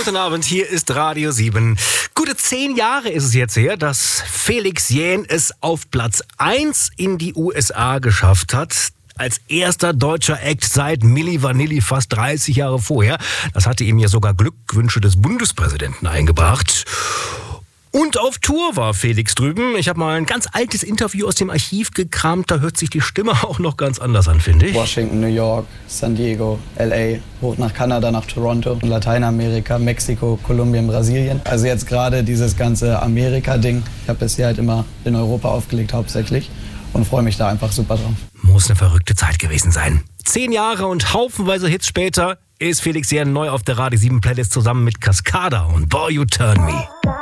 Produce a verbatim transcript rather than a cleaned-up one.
Guten Abend, hier ist Radio sieben. Gute zehn Jahre ist es jetzt her, dass Felix Jähn es auf Platz eins in die U S A geschafft hat. Als erster deutscher Act seit Milli Vanilli fast dreißig Jahre vorher. Das hatte ihm ja sogar Glückwünsche des Bundespräsidenten eingebracht. Und auf Tour war Felix drüben. Ich habe mal ein ganz altes Interview aus dem Archiv gekramt. Da hört sich die Stimme auch noch ganz anders an, finde ich. Washington, New York, San Diego, L A, hoch nach Kanada, nach Toronto, Lateinamerika, Mexiko, Kolumbien, Brasilien. Also jetzt gerade dieses ganze Amerika-Ding. Ich habe bisher halt immer in Europa aufgelegt hauptsächlich und freue mich da einfach super drauf. Muss eine verrückte Zeit gewesen sein. Zehn Jahre und haufenweise Hits später ist Felix Jähn neu auf der Radio sieben Playlist zusammen mit Cascada und Boy You Turn Me.